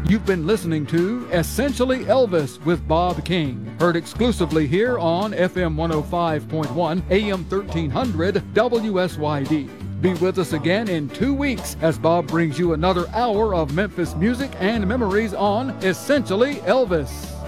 You've been listening to Essentially Elvis with Bob King, heard exclusively here on FM 105.1, AM 1300, WSYD. Be with us again in 2 weeks as Bob brings you another hour of Memphis music and memories on Essentially Elvis.